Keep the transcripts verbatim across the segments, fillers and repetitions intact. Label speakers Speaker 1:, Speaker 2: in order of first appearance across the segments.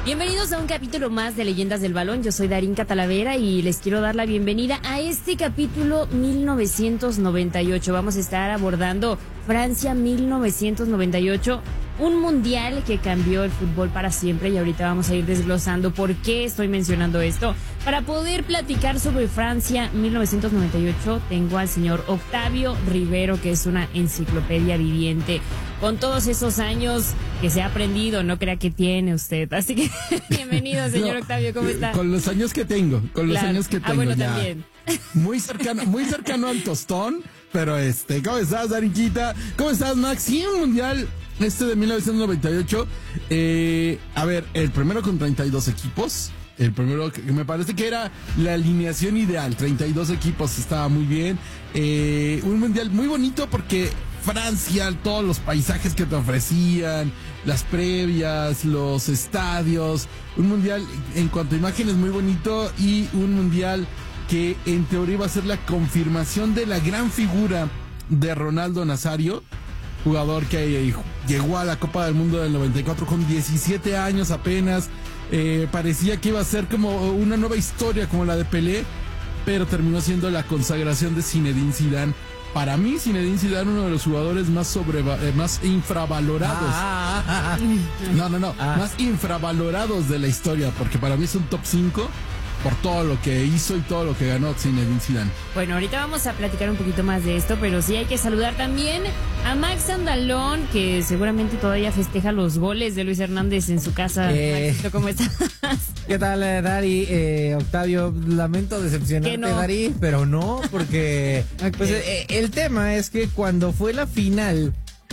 Speaker 1: Bienvenidos a un capítulo más de Leyendas del Balón. Yo soy Darinka Talavera y les quiero dar la bienvenida a este capítulo mil novecientos noventa y ocho. Vamos a estar abordando Francia mil novecientos noventa y ocho, un mundial que cambió el fútbol para siempre, y ahorita vamos a ir desglosando por qué estoy mencionando esto. Para poder platicar sobre Francia mil novecientos noventa y ocho, tengo al señor Octavio Rivero, que es una enciclopedia viviente con todos esos años que se ha aprendido, no crea que tiene usted. Así que bienvenido, señor no, Octavio, ¿cómo está?
Speaker 2: Con los años que tengo, con los
Speaker 1: claro.
Speaker 2: años que tengo.
Speaker 1: Ah, bueno,
Speaker 2: ya.
Speaker 1: también.
Speaker 2: Muy cercano, muy cercano al tostón, pero este, ¿cómo estás, Darinquita? ¿Cómo estás, Max? Sí, un mundial este de mil novecientos noventa y ocho. Eh, a ver, el primero con treinta y dos equipos. El primero que me parece que era la alineación ideal, treinta y dos equipos, estaba muy bien. Eh, un mundial muy bonito porque Francia, todos los paisajes que te ofrecían, las previas, los estadios, un mundial en cuanto a imágenes muy bonito, y un mundial que en teoría iba a ser la confirmación de la gran figura de Ronaldo Nazario, jugador que llegó a la Copa del Mundo del noventa y cuatro con diecisiete años apenas. Eh, parecía que iba a ser como una nueva historia como la de Pelé, pero terminó siendo la consagración de Zinedine Zidane. Para mí, Zinedine Zidane, uno de los jugadores más sobre, eh, más infravalorados. Ah, ah, ah, no, no, no, ah. más infravalorados de la historia, porque para mí es un top cinco por todo lo que hizo y todo lo que ganó Zinedine Zidane.
Speaker 1: Bueno, ahorita vamos a platicar un poquito más de esto, pero sí hay que saludar también a Max Andalón, que seguramente todavía festeja los goles de Luis Hernández en su casa. Eh, Maxito, ¿cómo estás?
Speaker 3: ¿Qué tal, Dari? Eh, Octavio, lamento decepcionarte, no? Dari, pero no, porque okay. pues, eh, el tema es que cuando fue la final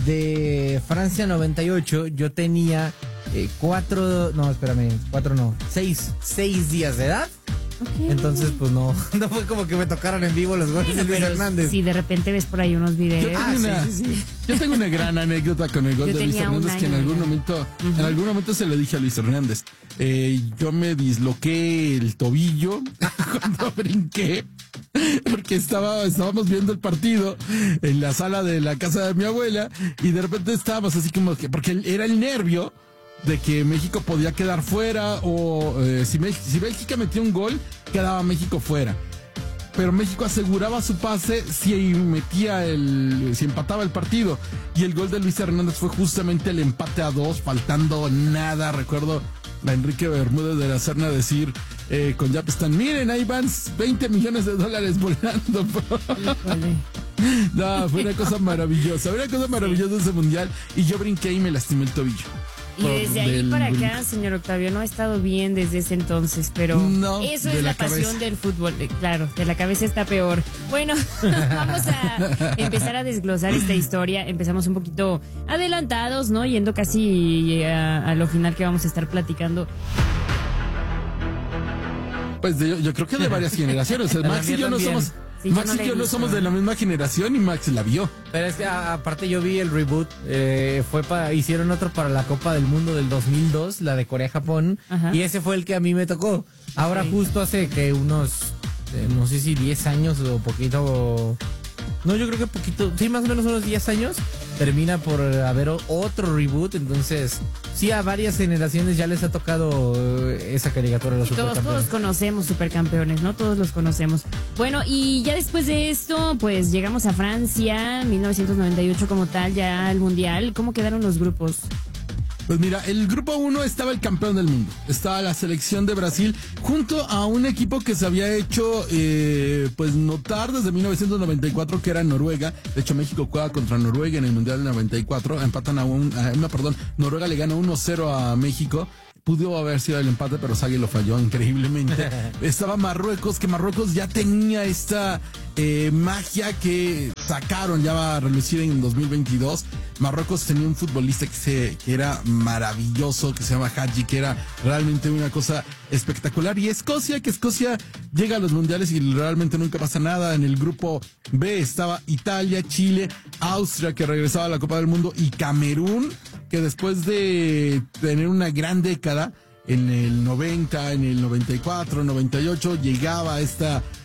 Speaker 3: de Francia noventa y ocho, yo tenía eh, cuatro, no, espérame, cuatro no, seis, seis días de edad. Okay. Entonces, pues no, no fue como que me tocaron en vivo los goles bueno, de Luis Hernández.
Speaker 1: Si de repente ves por ahí unos videos.
Speaker 2: Yo tengo, ah, una, sí, sí, sí. Yo tengo una gran anécdota con el gol yo de Luis Hernández, que en algún ya. momento, uh-huh. en algún momento se lo dije a Luis Hernández. Eh, yo me disloqué el tobillo cuando brinqué, porque estaba, estábamos viendo el partido en la sala de la casa de mi abuela, y de repente estábamos así como que, porque era el nervio de que México podía quedar fuera, o eh, si, si Bélgica metía un gol, quedaba México fuera. Pero México aseguraba su pase si metía el, si empataba el partido. Y el gol de Luis Hernández fue justamente el empate a dos, faltando nada. Recuerdo a Enrique Bermúdez de la Serna decir eh, con Yapestan, miren, ahí van veinte millones de dólares volando. No, fue una cosa maravillosa, una cosa maravillosa ese mundial. Y yo brinqué y me lastimé el tobillo.
Speaker 1: Y desde ahí para acá, señor Octavio, no ha estado bien desde ese entonces, pero no, eso es la pasión cabeza. del fútbol. Claro, de la cabeza está peor. Bueno, vamos a empezar a desglosar esta historia. Empezamos un poquito adelantados, ¿no? Yendo casi a, a lo final que vamos a estar platicando.
Speaker 2: Pues de, yo creo que de varias generaciones. Max y yo no somos... Sí, Max no y yo no somos de la misma generación, y Max la vio.
Speaker 3: Pero es que a, aparte yo vi el reboot, eh, fue para, hicieron otro para la Copa del Mundo del dos mil dos, la de Corea-Japón, y ese fue el que a mí me tocó. Ahora sí. Justo hace que unos, eh, no sé si diez años o poquito, no, yo creo que poquito, sí, más o menos unos diez años, termina por haber otro reboot. Entonces sí, a varias generaciones ya les ha tocado esa caricatura de los
Speaker 1: todos,
Speaker 3: supercampeones.
Speaker 1: Todos conocemos supercampeones, ¿no? Todos los conocemos. Bueno, y ya después de esto, pues llegamos a Francia, mil novecientos noventa y ocho como tal, ya el mundial. ¿Cómo quedaron los grupos?
Speaker 2: Pues mira, el grupo uno estaba el campeón del mundo, estaba la selección de Brasil, junto a un equipo que se había hecho eh, pues notar desde mil novecientos noventa y cuatro, que era Noruega. De hecho, México juega contra Noruega en el mundial del noventa y cuatro, empatan a un, a, no, perdón, Noruega le gana uno cero a México. Pudo haber sido el empate, pero Sagui lo falló increíblemente. Estaba Marruecos, que Marruecos ya tenía esta eh, magia que sacaron, ya va a relucir en dos mil veintidós. Marruecos tenía un futbolista que, se, que era maravilloso, que se llama Hadji, que era realmente una cosa espectacular. Y Escocia, que Escocia llega a los mundiales y realmente nunca pasa nada. En el grupo B estaba Italia, Chile, Austria, que regresaba a la Copa del Mundo, y Camerún, que después de tener una gran década, en el noventa, en el noventa y cuatro, noventa y ocho, llegaba a esta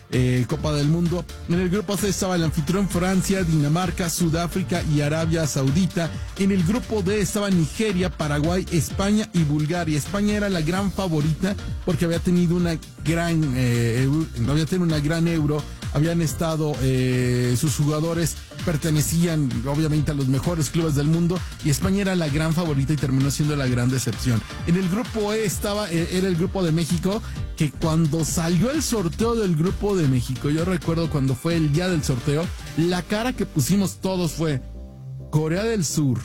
Speaker 2: eh, Copa del Mundo. En el grupo C estaba el anfitrión Francia, Dinamarca, Sudáfrica y Arabia Saudita. En el grupo D estaba Nigeria, Paraguay, España y Bulgaria. España era la gran favorita porque había tenido una gran, eh, había tenido una gran Euro. Habían estado, eh, sus jugadores pertenecían obviamente a los mejores clubes del mundo y España era la gran favorita y terminó siendo la gran decepción. En el grupo E estaba, eh, era el grupo de México, que cuando salió el sorteo del grupo de México, yo recuerdo cuando fue el día del sorteo, la cara que pusimos todos fue Corea del Sur,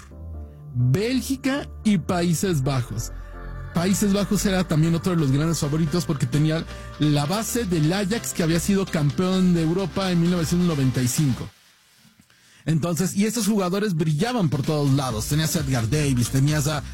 Speaker 2: Bélgica y Países Bajos. Países Bajos era también otro de los grandes favoritos porque tenía la base del Ajax, que había sido campeón de Europa en mil novecientos noventa y cinco. Entonces, y estos jugadores brillaban por todos lados. Tenías a Edgar Davis, tenías a,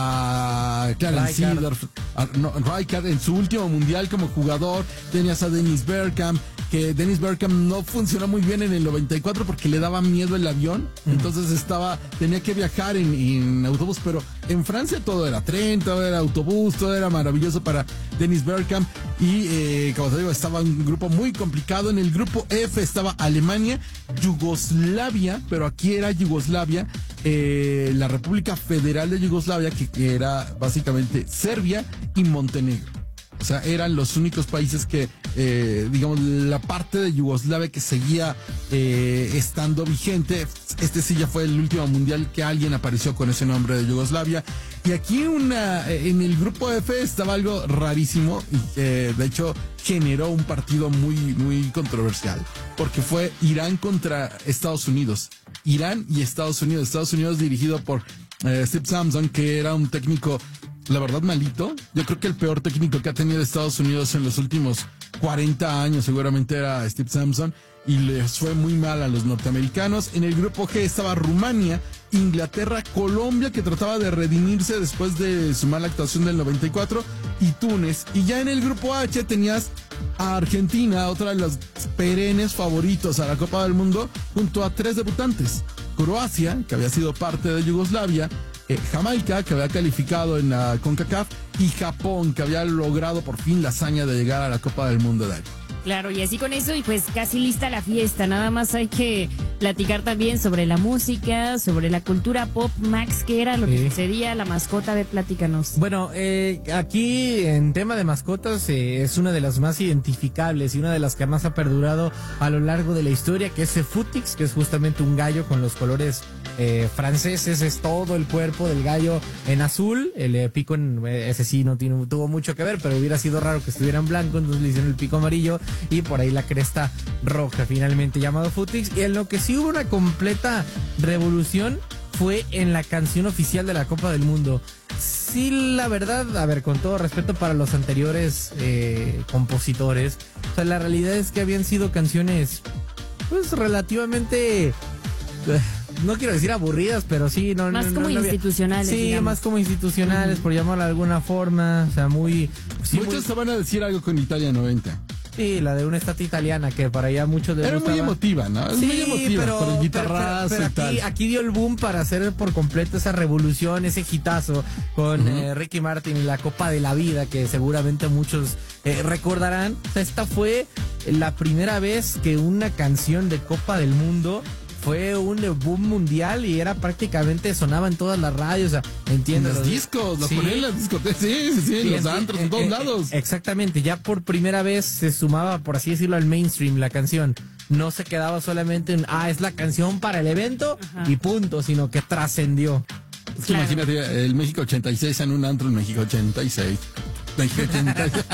Speaker 2: a Clarence Seedorf, a no, Rijkaard en su último mundial como jugador. Tenías a Dennis Bergkamp, que Dennis Bergkamp no funcionó muy bien en el noventa y cuatro porque le daba miedo el avión. Mm. Entonces estaba, tenía que viajar en, en autobús, pero en Francia todo era tren, todo era autobús, todo era maravilloso para Dennis Bergkamp. Y eh, como te digo, estaba un grupo muy complicado. En el grupo F estaba Alemania, Yugoslavia, pero aquí era Yugoslavia, eh, la República Federal de Yugoslavia, que, que era básicamente Serbia y Montenegro. O sea, eran los únicos países que, eh, digamos, la parte de Yugoslavia que seguía eh, estando vigente. Este sí ya fue el último mundial que alguien apareció con ese nombre de Yugoslavia. Y aquí una, en el grupo F estaba algo rarísimo y que de hecho generó un partido muy, muy controversial. Porque fue Irán contra Estados Unidos. Irán y Estados Unidos. Estados Unidos dirigido por eh, Steve Sampson, que era un técnico, la verdad, malito. Yo creo que el peor técnico que ha tenido Estados Unidos en los últimos cuarenta años seguramente era Steve Sampson, y les fue muy mal a los norteamericanos. En el grupo G estaba Rumania, Inglaterra, Colombia, que trataba de redimirse después de su mala actuación del noventa y cuatro, y Túnez. Y ya en el grupo H tenías a Argentina, otra de los perennes favoritos a la Copa del Mundo, junto a tres debutantes: Croacia, que había sido parte de Yugoslavia, Eh, Jamaica, que había calificado en la CONCACAF, y Japón, que había logrado por fin la hazaña de llegar a la Copa del Mundo de ahí.
Speaker 1: Claro, y así con eso, y pues casi lista la fiesta. Nada más hay que platicar también sobre la música, sobre la cultura pop. Max, ¿qué era lo que sí sucedía? La mascota, de platícanos.
Speaker 3: Bueno, eh, aquí en tema de mascotas eh, es una de las más identificables y una de las que más ha perdurado a lo largo de la historia, que es el Futix, que es justamente un gallo con los colores eh, franceses. Es todo el cuerpo del gallo en azul, el eh, pico en, eh, ese sí no tiene, tuvo mucho que ver, pero hubiera sido raro que estuviera en blanco, entonces le hicieron el pico amarillo y por ahí la cresta roja, finalmente llamado Futix. Y en lo que sí hubo una completa revolución fue en la canción oficial de la Copa del Mundo. Sí, la verdad, a ver, con todo respeto para los anteriores eh, compositores, o sea, la realidad es que habían sido canciones pues relativamente, no quiero decir aburridas, pero sí, no,
Speaker 1: más
Speaker 3: no,
Speaker 1: como
Speaker 3: no, no
Speaker 1: institucionales.
Speaker 3: Sí,
Speaker 1: digamos.
Speaker 3: más como institucionales, mm. por llamarlo de alguna forma, o sea, muy... Sí,
Speaker 2: Muchos
Speaker 3: muy...
Speaker 2: te van a decir algo con Italia noventa.
Speaker 3: Sí, la de una estatua italiana, que para allá muchos les
Speaker 2: Era
Speaker 3: gustaba.
Speaker 2: muy emotiva, ¿no? Es
Speaker 3: sí,
Speaker 2: muy emotiva,
Speaker 3: pero,
Speaker 2: por el guitarrazo
Speaker 3: pero, pero, pero
Speaker 2: y
Speaker 3: aquí,
Speaker 2: tal.
Speaker 3: aquí dio el boom para hacer por completo esa revolución, ese hitazo con uh-huh. eh, Ricky Martin y la Copa de la Vida, que seguramente muchos eh, recordarán. O sea, esta fue la primera vez que una canción de Copa del Mundo fue un boom mundial y era prácticamente, sonaba en todas las radios, o sea, entiendo.
Speaker 2: En los discos, los
Speaker 3: sí.
Speaker 2: ponían en las discotecas, sí, sí, sí, en los antros, en todos
Speaker 3: eh,
Speaker 2: lados.
Speaker 3: Exactamente, ya por primera vez se sumaba, por así decirlo, al mainstream la canción. No se quedaba solamente en, ah, es la canción para el evento, ajá, y punto, sino que trascendió.
Speaker 2: Es que claro, imagínate, el México ochenta y seis en un antro, el México ochenta y seis. México ochenta y seis.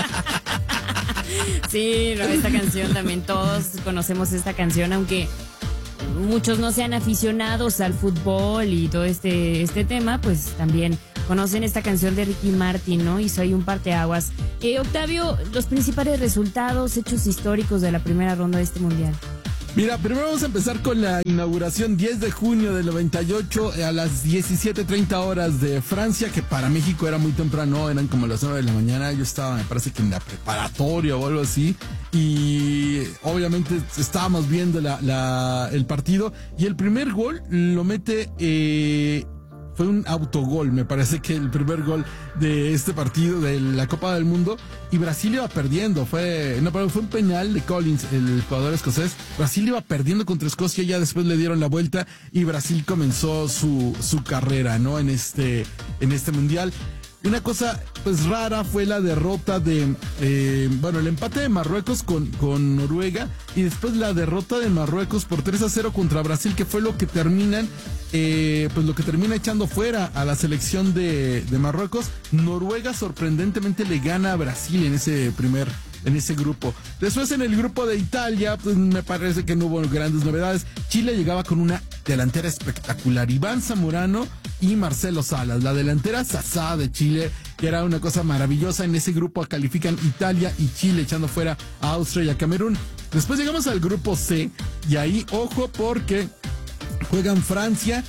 Speaker 1: Sí, no, esta canción también, todos conocemos esta canción, aunque muchos no sean aficionados al fútbol y todo este, este tema, pues también conocen esta canción de Ricky Martin, ¿no? Hizo ahí un parteaguas. Eh, Octavio, los principales resultados, hechos históricos de la primera ronda de este mundial.
Speaker 2: Mira, primero vamos a empezar con la inauguración diez de junio del noventa y ocho a las diecisiete treinta horas de Francia, que para México era muy temprano, eran como las nueve de la mañana. Yo estaba, me parece que en la preparatoria o algo así, y obviamente estábamos viendo la, la, el partido, y el primer gol lo mete eh, fue un autogol, me parece que el primer gol de este partido de la Copa del Mundo, y Brasil iba perdiendo, fue, no, pero fue un penal de Collins, el jugador escocés. Brasil iba perdiendo contra Escocia, ya después le dieron la vuelta y Brasil comenzó su, su carrera, ¿no? En este, en este mundial. Una cosa pues rara fue la derrota de, eh, bueno, el empate de Marruecos con, con Noruega, y después la derrota de Marruecos por tres a cero contra Brasil, que fue lo que terminan, eh, pues lo que termina echando fuera a la selección de, de Marruecos. Noruega sorprendentemente le gana a Brasil en ese primer en ese grupo. Después, en el grupo de Italia, pues me parece que no hubo grandes novedades. Chile llegaba con una delantera espectacular, Iván Zamorano y Marcelo Salas. La delantera sasá de Chile, que era una cosa maravillosa. En ese grupo califican Italia y Chile, echando fuera a Austria y a Camerún. Después llegamos al grupo C, y ahí, ojo, porque juegan Francia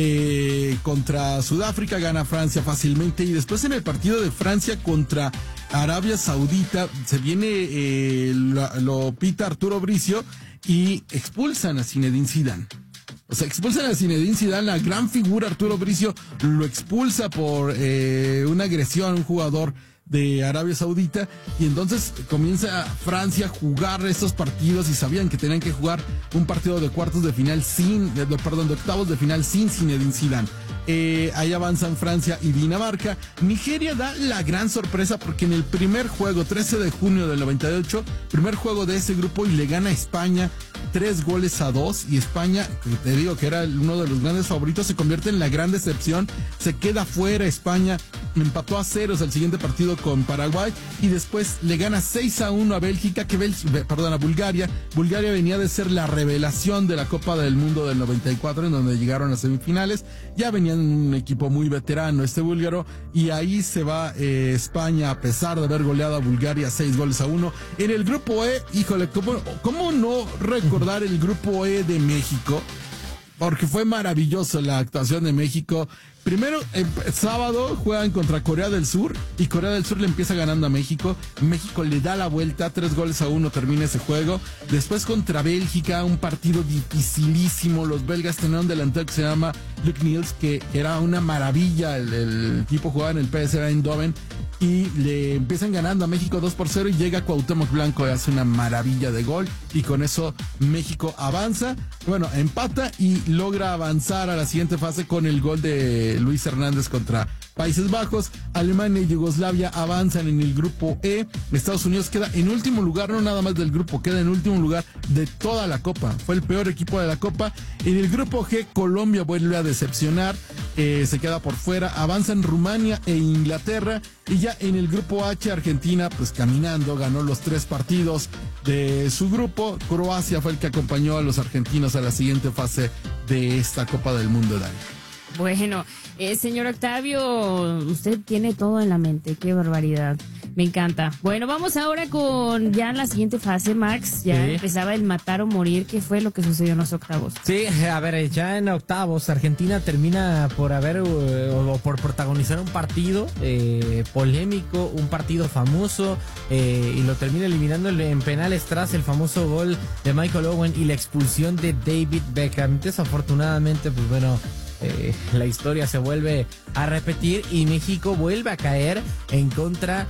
Speaker 2: eh, contra Sudáfrica, gana Francia fácilmente, y después en el partido de Francia contra Arabia Saudita se viene, eh, lo, lo pita Arturo Bricio y expulsan a Zinedine Zidane. O sea, expulsan a Zinedine Zidane, la gran figura Arturo Bricio lo expulsa por eh, una agresión a un jugador de Arabia Saudita, y entonces comienza Francia a jugar estos partidos, y sabían que tenían que jugar un partido de cuartos de final sin, de, perdón, de octavos de final sin Zinedine Zidane. Eh, ahí avanzan Francia y Dinamarca. Nigeria da la gran sorpresa porque en el primer juego, trece de junio del noventa y ocho, primer juego de ese grupo, y le gana a España tres goles a dos, y España, que te digo que era uno de los grandes favoritos, se convierte en la gran decepción, se queda fuera España, empató a ceros el siguiente partido con Paraguay, y después le gana seis a uno a Bélgica, que Bélgica, perdón, a Bulgaria. Bulgaria venía de ser la revelación de la Copa del Mundo del noventa y cuatro, en donde llegaron a semifinales, ya venían un equipo muy veterano este búlgaro, y ahí se va eh, España, a pesar de haber goleado a Bulgaria seis goles a uno. En el grupo E, híjole, ¿cómo, cómo no recordar el grupo E de México? Porque fue maravilloso la actuación de México. Primero, el sábado juegan contra Corea del Sur, y Corea del Sur le empieza ganando a México. México le da la vuelta, tres goles a uno termina ese juego. Después contra Bélgica, un partido dificilísimo. Los belgas tenían un delantero que se llama Luc Niels, que era una maravilla. El, el equipo jugaba en el P S V Eindhoven, y le empiezan ganando a México dos por cero, y llega Cuauhtémoc Blanco y hace una maravilla de gol, y con eso México avanza, bueno, empata y logra avanzar a la siguiente fase con el gol de Luis Hernández contra Países Bajos. Alemania y Yugoslavia avanzan en el grupo E. Estados Unidos queda en último lugar, no nada más del grupo, queda en último lugar de toda la Copa. Fue el peor equipo de la Copa. En el grupo G, Colombia vuelve a decepcionar, eh, se queda por fuera. Avanzan Rumania e Inglaterra. Y ya en el grupo H, Argentina, pues caminando, ganó los tres partidos de su grupo. Croacia fue el que acompañó a los argentinos a la siguiente fase de esta Copa del Mundo, Dani.
Speaker 1: Bueno, eh, señor Octavio, usted tiene todo en la mente, qué barbaridad, me encanta. Bueno, vamos ahora con ya la siguiente fase, Max, ya sí. Empezaba el matar o morir. ¿Qué fue lo que sucedió en los octavos?
Speaker 3: Sí, a ver, ya en octavos, Argentina termina por haber, eh, o por protagonizar un partido eh, polémico, un partido famoso, eh, y lo termina eliminando en penales tras el famoso gol de Michael Owen y la expulsión de David Beckham. Desafortunadamente, pues bueno, Eh, la historia se vuelve a repetir y México vuelve a caer en contra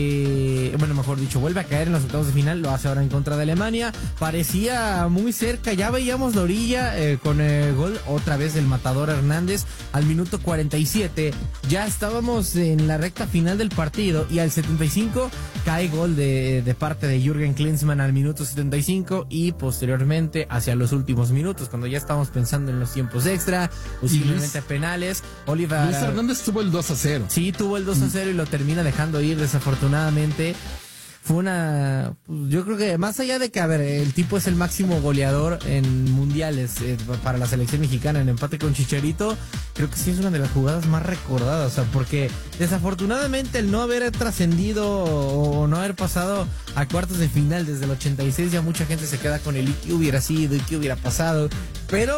Speaker 3: de, bueno, mejor dicho, vuelve a caer en los octavos de final, lo hace ahora en contra de Alemania. Parecía muy cerca, ya veíamos la orilla eh, con el gol otra vez del matador Hernández al minuto cuarenta y siete. Ya estábamos en la recta final del partido y al setenta y cinco cae gol de, de parte de Jürgen Klinsmann al minuto setenta y cinco, y posteriormente hacia los últimos minutos, cuando ya estábamos pensando en los tiempos extra, posiblemente penales, Oliver
Speaker 2: Luis Hernández tuvo el dos a cero.
Speaker 3: Sí, tuvo el dos a cero y lo termina dejando ir, desafortunadamente. Fue una, yo creo que más allá de que, a ver, el tipo es el máximo goleador en mundiales eh, para la selección mexicana, en empate con Chicharito, creo que sí es una de las jugadas más recordadas, o sea, porque desafortunadamente el no haber trascendido o no haber pasado a cuartos de final desde el ochenta y seis, ya mucha gente se queda con el y qué hubiera sido y qué hubiera pasado, pero